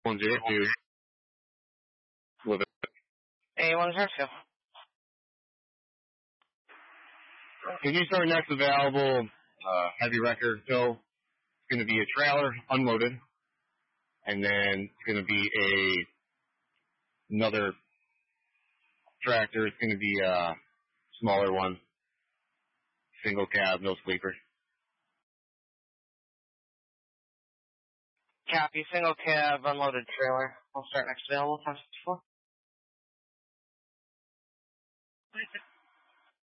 102 with it. Hey, what is Hartsfield? Can you start next available heavy wrecker? So it's going to be a trailer unloaded, and then it's going to be another tractor. It's going to be a smaller one, single cab, no sleeper. Copy, single cab, unloaded trailer. I'll start next available, 564.